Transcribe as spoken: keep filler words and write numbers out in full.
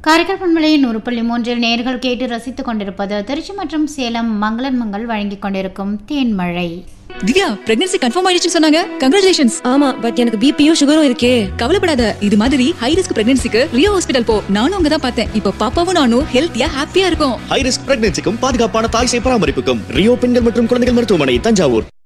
காரைக்கால் பண்பலை நூறு புள்ளி மூன்றில் நேர்கள் கேட்டு ரசித்துக் கொண்டிருப்பது திருச்சி மற்றும் சேலம் மங்களன் மங்கள் வழங்கிக் கொண்டிருக்கும் தேன்மழை. திவ்யா, பிரெக்னன்சி கன்ஃபார்ம் ஆயிடுச்சுன்னு சொன்னாங்க. கங்க்ராச்சுலேஷன்ஸ். ஆமா, பட் எனக்கு பிபியும் சுகரும் இருக்கே. கவலைப்படாத, இது மாதிரி ஹை ரிஸ்க் பிரெக்னன்சிக்கு ரியோ ஹாஸ்பிடல் போ. நானும் அங்க தான் பார்த்தேன். இப்போ பாப்பாவும் நானும் ஹெல்த்தியா ஹாப்பியா இருக்கும். ஹை ரிஸ்க் பிரெக்னன்சிக்கும் பாதுகாப்பான தாய் சேய் பராமரிப்புக்கும் ரியோ பெண்கள் மற்றும் குழந்தைகள் மருத்துவமனை, தஞ்சாவூர்.